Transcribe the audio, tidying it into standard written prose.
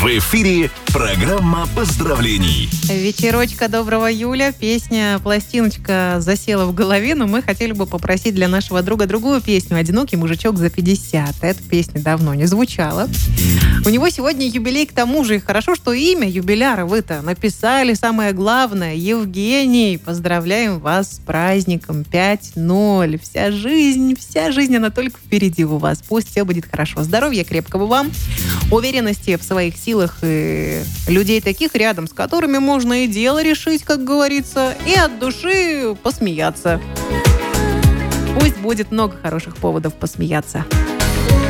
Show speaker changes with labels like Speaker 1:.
Speaker 1: В эфире программа поздравлений.
Speaker 2: Вечерочка доброго июля. Песня «Пластиночка» засела в голове, но мы хотели бы попросить для нашего друга другую песню «Одинокий мужичок за 50». Эта песня давно не звучала. У него сегодня юбилей, к тому же, и хорошо, что имя юбиляра вы-то написали. Самое главное, Евгений, поздравляем вас с праздником 5-0. Вся жизнь, она только впереди у вас. Пусть все будет хорошо. Здоровья крепкого вам, уверенности в своих силах и людей таких рядом, с которыми можно и дело решить, как говорится, и от души посмеяться. Пусть будет много хороших поводов посмеяться.